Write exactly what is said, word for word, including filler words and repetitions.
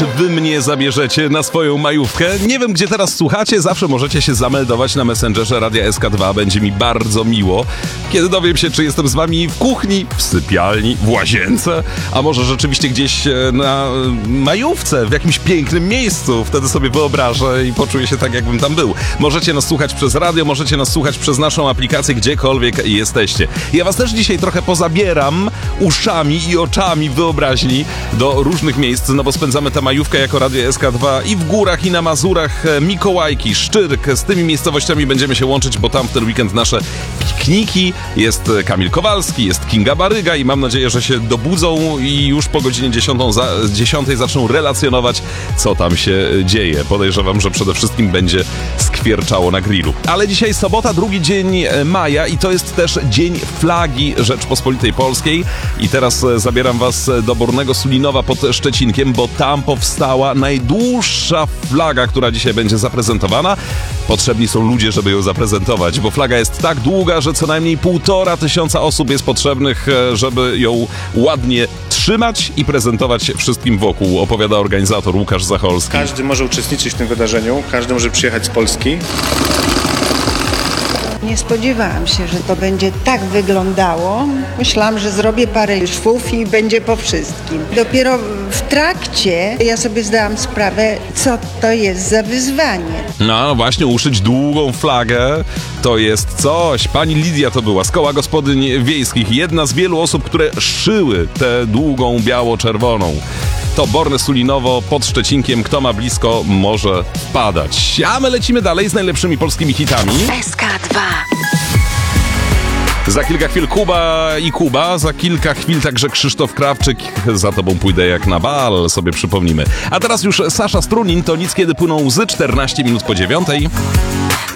czy wy mnie zabierzecie na swoją majówkę? Nie wiem, gdzie teraz słuchacie, zawsze możecie się zameldować na Messengerze Radia S K dwa. Będzie mi bardzo miło, kiedy dowiem się, czy jestem z wami w kuchni, w sypialni, w łazience, a może rzeczywiście gdzieś na majówce, w jakimś pięknym miejscu. Wtedy sobie wyobrażę i poczuję się tak, jakbym tam był. Możecie nas słuchać przez radio, możecie nas słuchać przez naszą aplikację, gdziekolwiek jesteście. Ja was też dzisiaj trochę pozabieram uszami i oczami wyobraźni do różnych miejsc, no bo spędzamy tę majówkę jako Radio S K dwa i w górach, i na Mazurach, Mikołajki, Szczyrk. Z tymi miejscowościami będziemy się łączyć, bo tam w ten weekend nasze pikniki. Jest Kamil Kowalski, jest Kinga Baryga i mam nadzieję, że się dobudzą i już po godzinie dziesiątej zaczną relacjonować, co tam się dzieje. Podejrzewam, że przede wszystkim będzie skwierczało na grillu. Ale dzisiaj sobota, drugi dzień maja i to jest też Dzień Flagi Rzeczpospolitej Polskiej. I teraz zabieram was do Bornego Sulinowa pod Szczecinkiem, bo tam powstała najdłuższa flaga, która dzisiaj będzie zaprezentowana. Potrzebni są ludzie, żeby ją zaprezentować, bo flaga jest tak długa, że co najmniej półtora tysiąca osób jest potrzebnych, żeby ją ładnie trzymać i prezentować wszystkim wokół, opowiada organizator Łukasz Zacholski. Każdy może uczestniczyć w tym wydarzeniu, każdy może przyjechać z Polski. Nie spodziewałam się, że to będzie tak wyglądało. Myślałam, że zrobię parę szwów i będzie po wszystkim. Dopiero w trakcie ja sobie zdałam sprawę, co to jest za wyzwanie. No właśnie, uszyć długą flagę to jest coś. Pani Lidia to była z Koła Gospodyń Wiejskich. Jedna z wielu osób, które szyły tę długą biało-czerwoną. To Borne Sulinowo pod Szczecinkiem. Kto ma blisko, może wpadać. A my lecimy dalej z najlepszymi polskimi hitami. S K dwa. Za kilka chwil Kuba i Kuba, za kilka chwil także Krzysztof Krawczyk. Za tobą pójdę jak na bal, sobie przypomnimy. A teraz już Sasza Strunin, to nic kiedy płyną łzy, czternaście minut po dziewiątej.